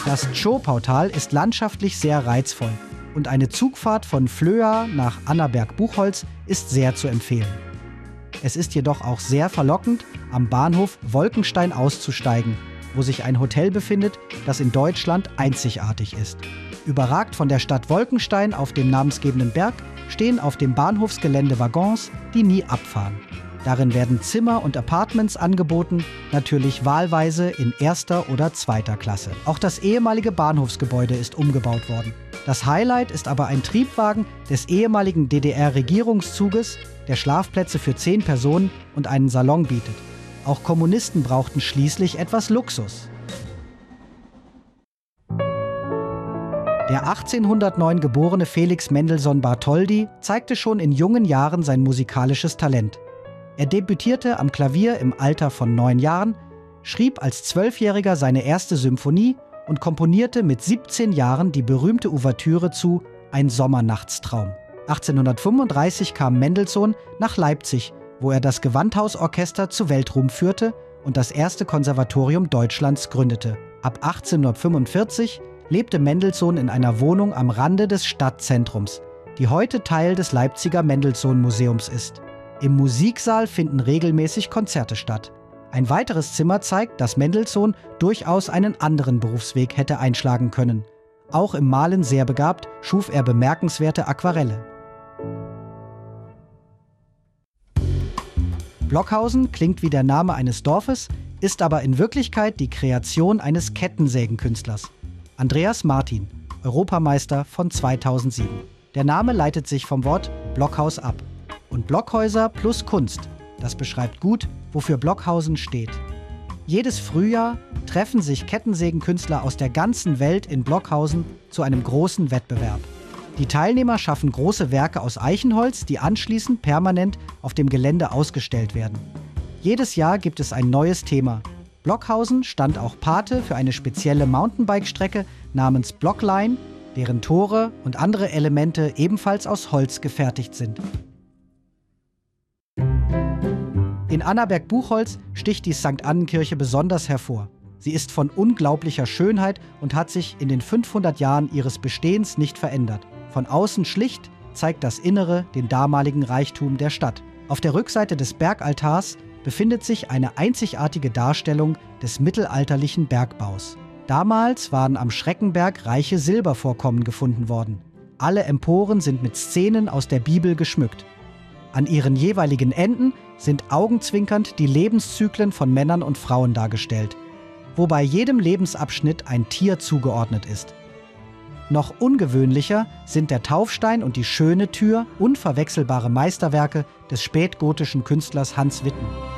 Das Zschopautal ist landschaftlich sehr reizvoll und eine Zugfahrt von Flöa nach Annaberg-Buchholz ist sehr zu empfehlen. Es ist jedoch auch sehr verlockend, am Bahnhof Wolkenstein auszusteigen, wo sich ein Hotel befindet, das in Deutschland einzigartig ist. Überragt von der Stadt Wolkenstein auf dem namensgebenden Berg stehen auf dem Bahnhofsgelände Waggons, die nie abfahren. Darin werden Zimmer und Apartments angeboten, natürlich wahlweise in erster oder zweiter Klasse. Auch das ehemalige Bahnhofsgebäude ist umgebaut worden. Das Highlight ist aber ein Triebwagen des ehemaligen DDR-Regierungszuges, der Schlafplätze für 10 Personen und einen Salon bietet. Auch Kommunisten brauchten schließlich etwas Luxus. Der 1809 geborene Felix Mendelssohn Bartholdy zeigte schon in jungen Jahren sein musikalisches Talent. Er debütierte am Klavier im Alter von 9 Jahren, schrieb als 12-Jähriger seine erste Symphonie und komponierte mit 17 Jahren die berühmte Ouvertüre zu Ein Sommernachtstraum. 1835 kam Mendelssohn nach Leipzig, wo er das Gewandhausorchester zu Weltruhm führte und das erste Konservatorium Deutschlands gründete. Ab 1845 lebte Mendelssohn in einer Wohnung am Rande des Stadtzentrums, die heute Teil des Leipziger Mendelssohn-Museums ist. Im Musiksaal finden regelmäßig Konzerte statt. Ein weiteres Zimmer zeigt, dass Mendelssohn durchaus einen anderen Berufsweg hätte einschlagen können. Auch im Malen sehr begabt, schuf er bemerkenswerte Aquarelle. Blockhausen klingt wie der Name eines Dorfes, ist aber in Wirklichkeit die Kreation eines Kettensägenkünstlers. Andreas Martin, Europameister von 2007. Der Name leitet sich vom Wort Blockhaus ab. Und Blockhäuser plus Kunst, das beschreibt gut, wofür Blockhausen steht. Jedes Frühjahr treffen sich Kettensägenkünstler aus der ganzen Welt in Blockhausen zu einem großen Wettbewerb. Die Teilnehmer schaffen große Werke aus Eichenholz, die anschließend permanent auf dem Gelände ausgestellt werden. Jedes Jahr gibt es ein neues Thema. Blockhausen stand auch Pate für eine spezielle Mountainbike-Strecke namens Blockline, deren Tore und andere Elemente ebenfalls aus Holz gefertigt sind. In Annaberg-Buchholz sticht die St. Annenkirche besonders hervor. Sie ist von unglaublicher Schönheit und hat sich in den 500 Jahren ihres Bestehens nicht verändert. Von außen schlicht zeigt das Innere den damaligen Reichtum der Stadt. Auf der Rückseite des Bergaltars befindet sich eine einzigartige Darstellung des mittelalterlichen Bergbaus. Damals waren am Schreckenberg reiche Silbervorkommen gefunden worden. Alle Emporen sind mit Szenen aus der Bibel geschmückt. An ihren jeweiligen Enden sind augenzwinkernd die Lebenszyklen von Männern und Frauen dargestellt, wobei jedem Lebensabschnitt ein Tier zugeordnet ist. Noch ungewöhnlicher sind der Taufstein und die schöne Tür, unverwechselbare Meisterwerke des spätgotischen Künstlers Hans Witten.